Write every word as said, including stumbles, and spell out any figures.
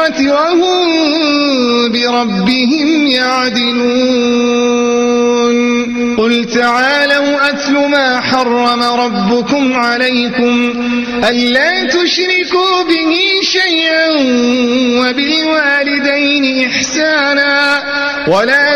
الآخرة وهم بربهم يعدلون قل تعالوا أتل ما حرم ربكم عليكم ألا تشركوا به شيئا وبالوالدين إحسانا ولا